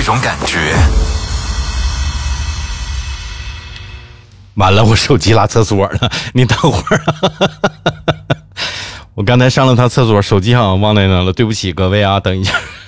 种感觉。 完了，我手机拉厕所了，你等会儿啊。我刚才上了趟厕所，手机好像忘在那了，对不起各位啊，等一下。